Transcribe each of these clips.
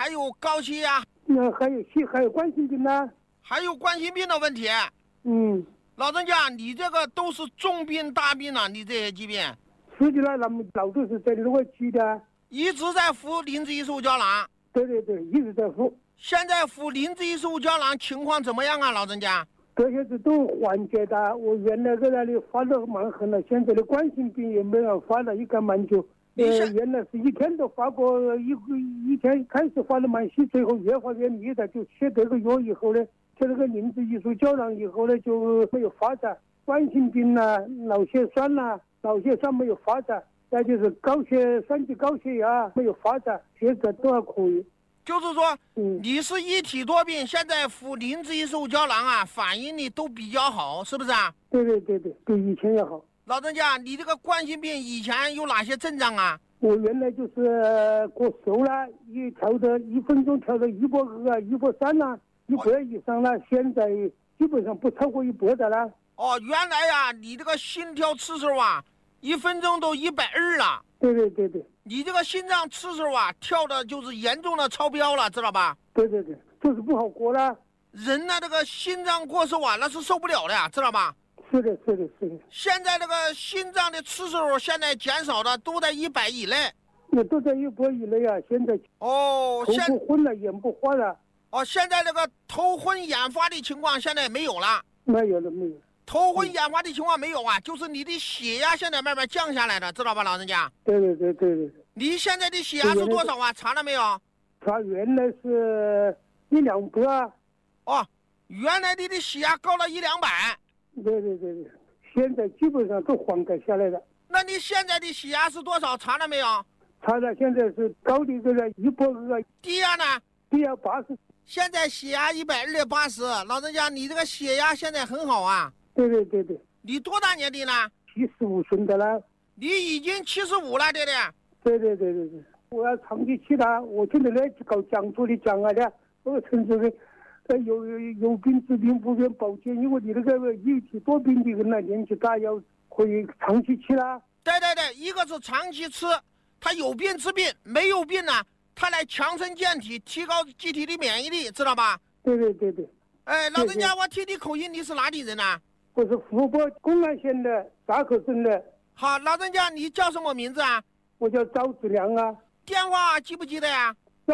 还有高血压， 还有冠心病呢， 还有冠心病的问题。老人家，你这个都是重病大病了，你这些疾病。 实际上，那么老都是在那个期的， 一直在服灵芝益寿胶囊。 对，一直在服。 现在服灵芝益寿胶囊情况怎么样啊，老人家？ 这些是都缓解的。我原来在那里发的蛮狠了，现在的冠心病也没人发了，一干蛮久。原来是一天都发过，一天开始发的蛮细，最后越发越密的，就吃这个药以后呢，吃这个灵芝益寿胶囊以后呢，就没有发展。冠心病啊，脑血栓啊，脑血栓没有发展，再就是三级高血压没有发展，现在都还可以。 就是说，你是一体多病，现在服灵芝益寿胶囊啊，反应力都比较好，是不是啊？ 对，比以前要好。 老人家，你这个冠心病以前有哪些症状啊？ 我原来就是过瘦了，1分钟跳到120啊、130啊、100以上了，现在基本上不超过100的了。 哦，原来呀，你这个心跳次数啊，1分钟都120了。 对， 你这个心脏次数啊，跳的就是严重的超标了，知道吧？ 对，就是不好过了。 人呢，这个心脏过瘦啊，那是受不了的呀，知道吧？ 是的。 现在这个心脏的次数现在减少的都在100以内。 那都在100以内啊，现在头不昏了，眼不花了。 现在这个头昏眼花的情况现在没有了。 没有。 头昏眼花的情况没有啊，就是你的血压现在慢慢降下来了，知道吧，老人家？ 对。 你现在的血压是多少啊？查了没有？ 查原来是100-200啊。 原来你的血压高了100-200。 对，现在基本上都缓解下来了。 那你现在的血压是多少？查了没有？ 查了，现在是高的这个120， 低压呢？ 低压80。 现在血压120/80，老人家，你这个血压现在很好啊。 对。 你多大年龄了 ？75岁的了。 你已经75了，对不对。对。我要长期去他，我现在来搞讲座的讲啊的，我城市的。有病治病，无病保健，因为你那个一体多病的人呢，年纪大要可以长期吃啦。 对，一个是长期吃，他有病治病，没有病呢，他来强身健体，提高机体的免疫力，知道吧？ 对。 老人家，我听你口音，你是哪里人呢？ 我是湖北公安县的闸口镇的。 好，老人家，你叫什么名字啊？ 我叫赵志良啊。 电话记不记得呀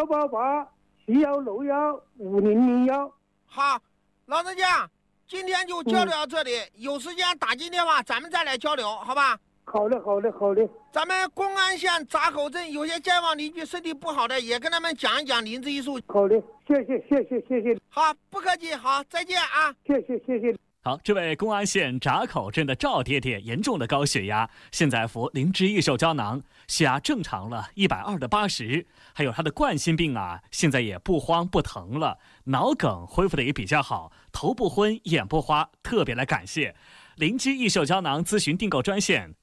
？188-7161-5001。 好，老人家，今天就交流到这里，有时间打进电话，咱们再来交流，好吧？ 好的。 咱们公安县闸口镇有些街坊邻居身体不好的，也跟他们讲一讲灵芝益寿。 好的，谢谢。 好，不客气，好，再见啊！ 谢谢。 好，这位公安县闸口镇的赵爹爹严重的高血压，现在服灵芝益寿胶囊，血压正常了120/80，还有他的冠心病啊，现在也不慌不疼了，脑梗恢复的也比较好，头不昏眼不花，特别来感谢。灵芝益寿胶囊咨询订购专线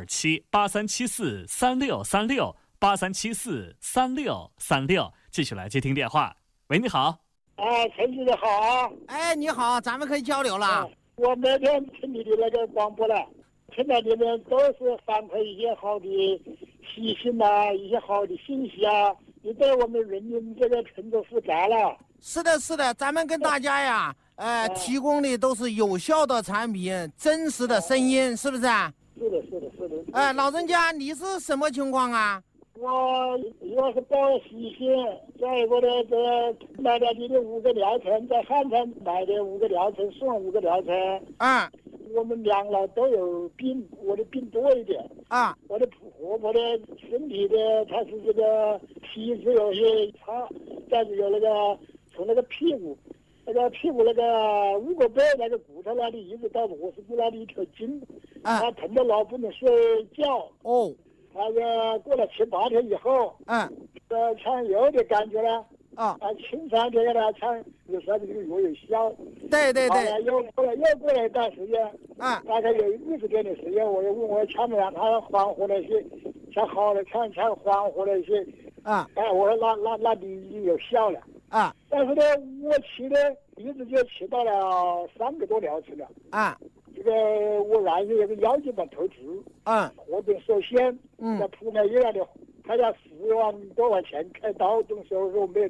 027-8374-3636，8374-3636，继续来接听电话。喂，你好。 陈主任好啊！ 你好，咱们可以交流了。 我每天听你的那个广播了，听到里面都是反馈一些好的信息啊，一些好的信息啊，你对我们人民这个群众负责了。 是的，咱们跟大家呀，提供的都是有效的产品，真实的声音，是不是啊？ 是的。 老人家，你是什么情况啊？ 我一个是报喜讯，再一个呢，买了你的5个疗程，在汉城买的5个疗程，送5个疗程。我们两老都有病，我的病多一点。我的婆婆的身体的，她是这个体质有些差，再有那个从那个屁股那个五个背那个骨头那里一直到脖子骨那里一条筋，她疼得老不能睡觉。那个过了7-8天以后，像有点感觉了，青山这个呢，像有时候这个药有效。 对。 又过了一段时间，大概有20天的时间，我又问我看不让他缓和了些，才好了，才缓和了一些。我说那你有效了。但是呢，我吃呢，一直就吃到了3个多疗程了。这个我原先有个腰肌板透支，活动受限，在普美医院的，他要4万多块钱开刀动手术，没有